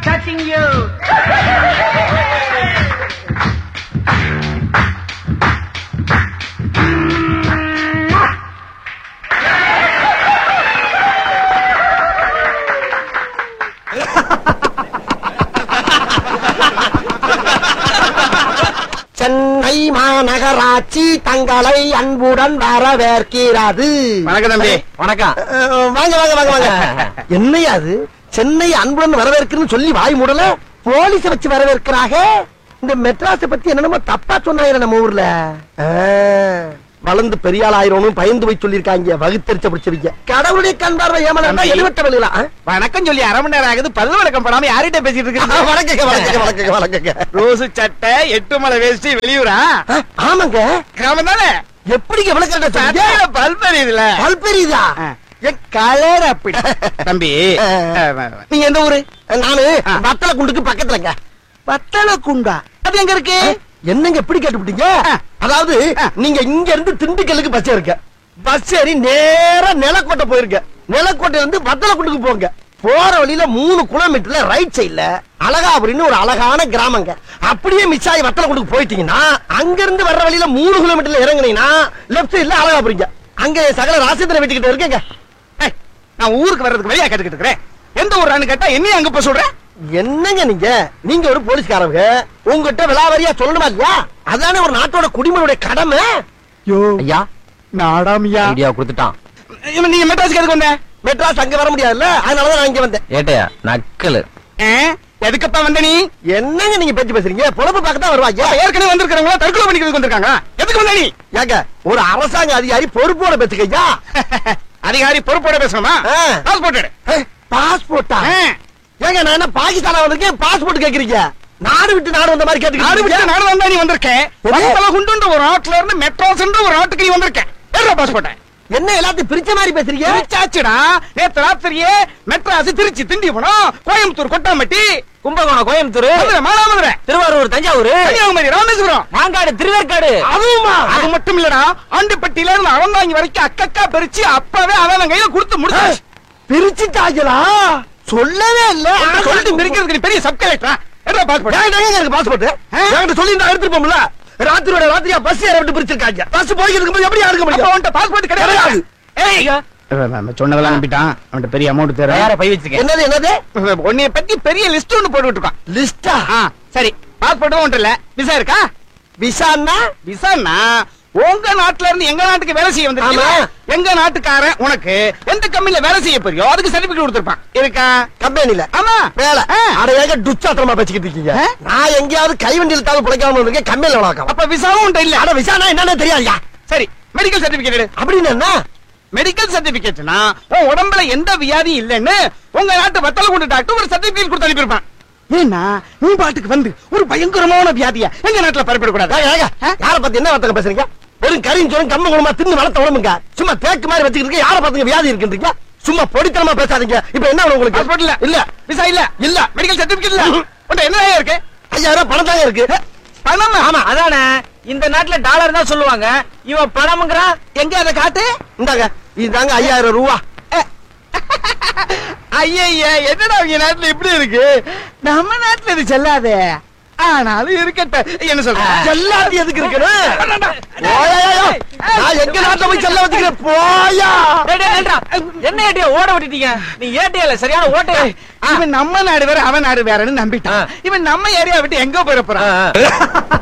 touching you. Chennai மாநகராட்சி தங்களை அன்புடன் வரவேற்கிறது. வணக்கம் தம்பி. வணக்கம். வாங்க வாங்க வாங்க வாங்க. என்னையா அது சென்னை அன்புடன் வரவேற்கிறன்னு சொல்லி வாய் மூடல போலீஸ வச்சு வரவேற்கிறாங்க. இந்த மெட்ராஸை பத்தி என்னென்னமோ தப்பா சொன்னாங்க நம்ம ஊர்ல. வளர்ந்து பெரியாள் ஆயிரம்னு பயந்து போய் சொல்லிருக்காங்க. வகுத்தறிச்ச பிடிச்சவங்க கடவுளுடைய கண்பார்வை ஏமாளா எழுவட்ட வெளியில வணக்கம் சொல்லி அரை மணி நேரம் ஆகுது. பல்லு வழக்கம் படாம யார்கிட்ட பேசிட்டு இருக்கு? வணக்கங்க வணக்கங்க வணக்கங்க வணக்கங்க. ரோசு சட்டை 8 மலை வேஷ்டி வெளியூரா? ஆமாங்க. கிராமம் தானே? எப்படிங்க எவ்வளவு கரெக்டா சொன்னீங்க? பல்பெரியுதுல. பல்பெரியுதா? கலர் அப்படி. தம்பி நீங்க எந்த ஊரு? நானு வத்தல குண்டுக்கு பக்கத்துலங்க. வத்தல குண்டா? அது எங்க இருக்கு? என்னங்க எப்படி கேட்டுவிட்டீங்க? அதாவது நீங்க இங்க இருந்து திண்டுக்கல்லுக்கு பஸ் ஏறுங்க. பஸ் ஏறி நேரா நிலக்கோட்டை போயிருங்க. நிலக்கோட்டை இருந்து வத்தலக்குண்டுக்கு போங்க. போற வழியில 3 கிலோமீட்டர்ல ரைட் சைடுல அழகாபுரின்னு ஒரு அழகான கிராமங்க. அப்படியே மிஸ் ஆகி வத்தலக்குண்டுக்கு போயிட்டீங்கன்னா அங்க இருந்து வர்ற வழியில 3 கிலோமீட்டர்ல இறங்குனீங்கன்னா லெப்ட் சைடுல அழகாபுரிங்க. அங்க சகல ராசேந்திர வீட்டுக்கிட்ட இருக்கேங்க. நான் ஊருக்கு வர்றதுக்கு வழியா கேட்டுக்கிட்டு இருக்கிறேன். எந்த ஊரான்னு கேட்டா என்னையும் அங்க போய் சொல்றேன். என்னங்க நீங்க ஒரு போலீஸ்காரங்க, உங்ககிட்ட விலாவரியா சொல்லணுமா இல்லையா? அதானே ஒரு நாட்டோட குடிமனுடைய கடமை. ஐயா நாடாமியா ஐடியா கொடுத்துட்டான். நீங்க மெட்ராஸ்க்கு எதுக்கு வந்த? மெட்ராஸ் அங்க வர முடியாதுல்ல, அதனாலதான் நான் இங்க வந்தேன். ஏட்டையா நக்கலு. எதுக்கப்பா வந்த நீ? என்னங்க நீங்க பேச்சு பேசுறீங்க? பொழப்பு பார்க்கத்தான் வருவாங்க. ஏற்கனவே வந்திருக்காங்களா தற்கொலை பண்ணிக்கிறதுக்கு வந்திருக்காங்க. எதுக்கு வந்த நீ? ஏங்க ஒரு அரசாங்க அதிகாரி பொறுப்போட பேசுக்கையா? அதிகாரி பொறுப்போட பேசணுமா? பாஸ்போர்ட். பாஸ்போர்ட்டா? ஏங்க நான் என்ன பாகிஸ்தானா வந்திருக்கேன் பாஸ்போர்ட் கேக்குறீங்க? நாடு விட்டு நாடு வந்த மாதிரி கேட்டுக்கிட்டு. நாடு விட்டு நாடு வந்தா நீ வந்திருக்கேன். குண்டுன்ற ஒரு நாட்டுல இருந்து மெட்ராஸ் ஒரு நாட்டுக்கு நீ வந்திருக்கேன். ஏறா பாஸ்போர்ட். என்ன எல்லாத்தையும் பிரிச்ச மாதிரி பேசுறீங்க? பிரிச்சாச்சுடா. நேத்து ராத்திரியே மெட்ராஸ், திருச்சி, திண்டிவனம், கோயம்புத்தூர், கொட்டாம்பட்டி, கும்பகோணம், கோயம்புத்தூர், மானாமதுரை, திருவாரூர், தஞ்சாவூர், கன்னியாகுமரி, ராமேஸ்வரம், மாங்காடு, திருவேற்காடு. அதுவுமா? அது மட்டும் இல்லடா, ஆண்டிப்பட்டியில இருந்து அவந்தாங்கி வரைக்கும் அக்கக்கா பிரிச்சு அப்பவே அவன் கையில கொடுத்து முடிச்சு. பிரிச்சுட்டாங்களா? சொல்லவே இல்ல. சொல்லிட்டு பிரிக்கிறதுக்கு பெரிய சப் கலெக்டரா? என்ன பாஸ்போர்ட்? எனக்கு பாஸ்போர்ட் என்கிட்ட சொல்லி நான் எடுத்துப்போம்ல. ராத்திரியோட ராத்திரியா பஸ் ஏற விட்டு பிரிச்சிருக்காங்க. பஸ் போயிட்டு இருக்கும்போது எப்படி எடுக்க முடியும்? அவன்கிட்ட பாஸ்போர்ட் கிடையாது. சொன்னதெல்லாம் நம்பிட்டான். அவன்கிட்ட பெரிய அமௌண்ட் தேவை. யார பை வச்சிருக்கேன்? என்னது உன்னைய பத்தி பெரிய லிஸ்ட் ஒன்னு போட்டு விட்டுருக்கான். லிஸ்டா? சரி பாஸ்போர்ட் ஒன்றும் இல்ல. விசா இருக்கா? விசான்னா? விசான்னா உங்க நாட்டுல இருந்து எங்க நாட்டுக்கு வேலை செய்ய வந்திருக்கீங்க. எங்க நாட்டுக்காரன் உனக்கு எந்த கம்பெனில வேலை செய்ய போறியோ அதுக்கு சர்டிபிகேட் கொடுத்திருப்பான். இருக்கா? கம்பெனில? ஆமா. வேலை? அட ஏங்க டுச்சாத்தமா பேசிக்கிட்டு இருக்கீங்க. நான் எங்கயாவது கைவண்டியில தாவ பிழைக்காம இருக்கேன். கம்பெனில வளர்க்கலாம். அப்ப விசாவும் உண்டு இல்ல? அட விசானா என்னன்னு தெரியாதுயா. சரி மெடிக்கல் சர்டிபிகேட். அப்படின்னு என்ன? மெடிக்கல் சர்டிபிகேட்னா உன் உடம்புல எந்த வியாதி இல்லன்னு உங்க நாட்டு வத்தல கொண்டு டாக்டர் ஒரு சர்டிபிகேட் கொடுத்து அனுப்பியிருப்பான். ஏன்னா நீ பாட்டுக்கு வந்து ஒரு பயங்கரமான வியாதியா எங்க நாட்டுல பரப்பிட கூடாது. யார பத்தி என்ன வார்த்தை பேசுறீங்க? வெறும் கரியும் சொல்லும் கம்ம குணமா தின்னு வளர்த்த உடம்புங்க. சும்மா தேக்கு மாதிரி வச்சுக்கிட்டு யார பாத்துங்க வியாதி இருக்குன்றீங்க? சும்மா பொடித்தனமா பேசாதீங்க. இப்ப என்ன உங்களுக்கு? பாஸ்போர்ட் இல்ல? இல்ல. விசா இல்ல? இல்ல. மெடிக்கல் சர்டிபிகேட் இல்ல? உன்கிட்ட என்ன இருக்கு? 5000 பணம் தாங்க இருக்கு. பணம்? ஆமா அதானே. இந்த நாட்டுல டாலர் தான் சொல்லுவாங்க. இவன் பணம்ங்கறா. எங்க அத காட்டு? இந்தாங்க. இதுதாங்க 5000 ரூபாய். ஐயா என்னடா உங்க நாட்டுல இப்படி இருக்கு? நம்ம நாட்டுல இது செல்லாதே. ஆனாலும் இருக்கட்ட. என்ன சொல்ற? செல்லாது எதுக்கு இருக்குன்னு? நான் எங்க நாட்டுல போய் செல்ல வச்சுக்கிறேன். போயா என்ன ஏட்டியா ஓட விட்டுட்டீங்க? நீ ஏட்டியா சரியான ஓட்ட. இவன் நம்ம நாடு வேற அவன் நாடு வேறன்னு நம்பிட்டான். இவன் நம்ம ஏரியா விட்டு எங்க போயிட போறான்?